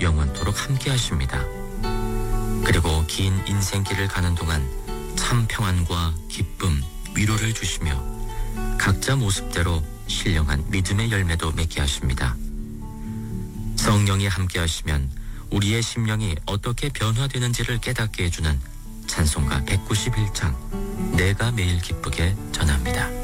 영원토록 함께 하십니다. 그리고 긴 인생길을 가는 동안 참 평안과 기쁨, 위로를 주시며 각자 모습대로 신령한 믿음의 열매도 맺게 하십니다. 성령이 함께 하시면 우리의 심령이 어떻게 변화되는지를 깨닫게 해주는 찬송가 191장 내가 매일 기쁘게 전합니다.